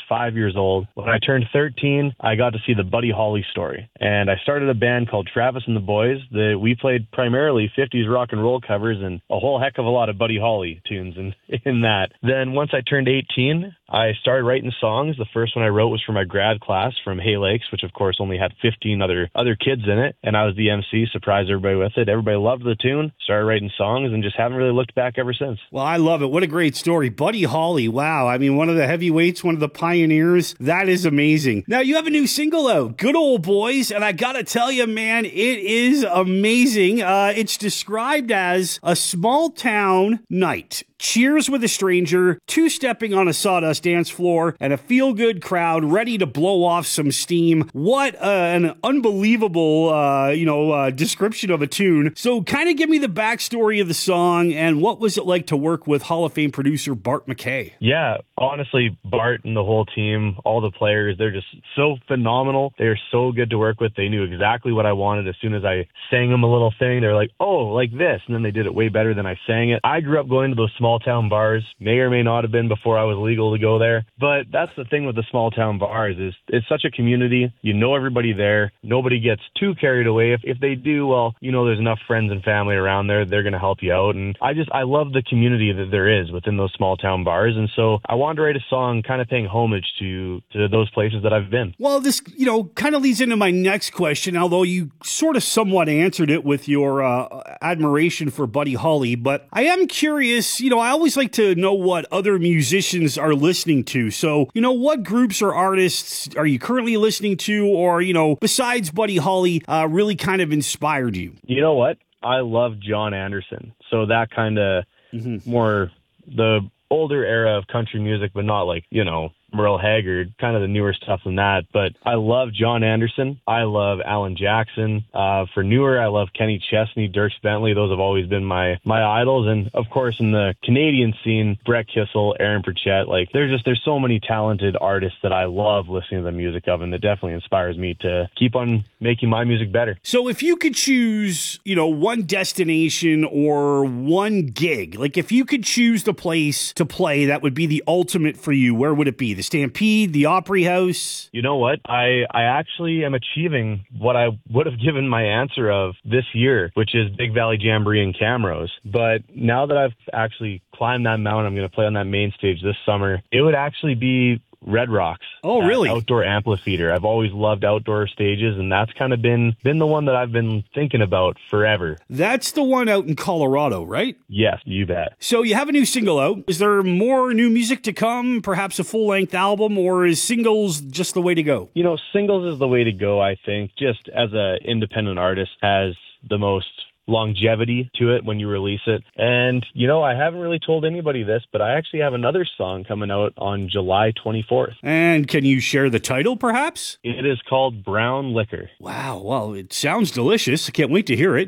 5 years old. When I turned 13, I got to see the Buddy Holly story. And I started a band called Travis and the Boys that we played primarily 50s rock and roll covers and a whole heck of a lot of Buddy Holly tunes in that. Then once I turned 18, I started writing songs. The first one I wrote was for my grad class from Hay Lakes, which of course only had 15 other kids in it. And I was the MC, surprised everybody with it. Everybody loved the tune, started writing songs, and just haven't really looked back ever since. Well, I love it. What a great story. Buddy Holly, wow. I mean, one of the heavyweights, one of the pioneers. That is amazing. Now, you have a new single out, Good Old Boys, and I gotta tell you, man, it is amazing. It's described as a small town night. Cheers with a stranger, two-stepping on a sawdust dance floor, and a feel-good crowd ready to blow off some steam. What an unbelievable, description of a tune. So kind of give me the backstory of the song, and what was it like to work with Hall of Fame producer Bart McKay? Yeah, honestly, Bart and the whole team, all the players, they're just so phenomenal. They're so good to work with. They knew exactly what I wanted. As soon as I sang them a little thing, they're like, oh, like this. And then they did it way better than I sang it. I grew up going to those small town bars, may or may not have been before I was legal to go there. But that's the thing with the small town bars is it's such a community. You know everybody there. Nobody gets too carried away. If they do, well, you know there's enough friends and family around there. They're going to help you out. And I love the community that there is within those small town bars. And so I wanted to write a song kind of paying homage to those places that I've been. Well, this, kind of leads into my next question, although you sort of somewhat answered it with your admiration for Buddy Holly. But I am curious, I always like to know what other musicians are listening to. So, what groups or artists are you currently listening to, or, besides Buddy Holly, really kind of inspired you? You know what? I love John Anderson. So that kind of more the older era of country music, but not like, Merle Haggard, kind of the newer stuff than that. But I love John Anderson. I love Alan Jackson. For newer, I love Kenny Chesney, Dierks Bentley. Those have always been my idols. And of course, in the Canadian scene, Brett Kissel, Aaron Pritchett. Like there's so many talented artists that I love listening to the music of, and that definitely inspires me to keep on making my music better. So if you could choose, one destination or one gig, like if you could choose the place to play that would be the ultimate for you, where would it be? The Stampede, the Opry House? You know what? I actually am achieving what I would have given my answer of this year, which is Big Valley Jamboree in Camrose. But now that I've actually climbed that mountain, I'm going to play on that main stage this summer. It would actually be Red Rocks. Oh, really? Outdoor amphitheater. I've always loved outdoor stages, and that's kind of been the one that I've been thinking about forever. That's the one out in Colorado, right? Yes, you bet. So you have a new single out. Is there more new music to come, perhaps a full-length album, or is singles just the way to go? Singles is the way to go, I think. Just as an independent artist has the most longevity to it when you release it. And, I haven't really told anybody this, but I actually have another song coming out on July 24th. And can you share the title, perhaps? It is called Brown Liquor. Wow. Well, it sounds delicious. I can't wait to hear it.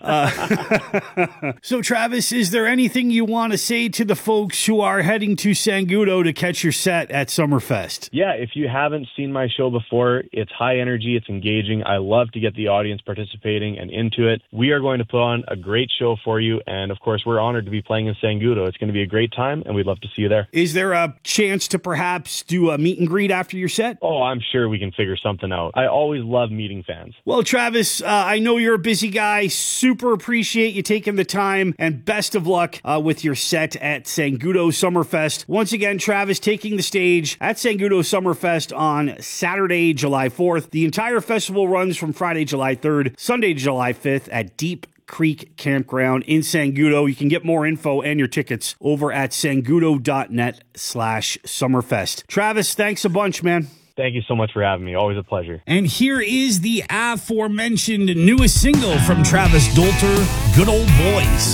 So, Travis, is there anything you want to say to the folks who are heading to Saguto to catch your set at Summerfest? Yeah, if you haven't seen my show before, it's high energy, it's engaging. I love to get the audience participating and into it. We are going to put on a great show for you, and of course, we're honored to be playing in Saguto. It's going to be a great time, and we'd love to see you there. Is there a chance to perhaps do a meet and greet after your set? Oh, I'm sure we can figure something out. I always love meeting fans. Well, Travis, I know you're a busy guy. Super appreciate you taking the time, and best of luck with your set at Saguto Summerfest. Once again, Travis taking the stage at Saguto Summerfest on Saturday, July 4th. The entire festival runs from Friday, July 3rd, Sunday, July 5th at Deep Creek Campground in Saguto. You can get more info and your tickets over at saguto.net/Summerfest. Travis, thanks a bunch, man. Thank you so much for having me. Always a pleasure. And here is the aforementioned newest single from Travis Dolter, Good Old Boys.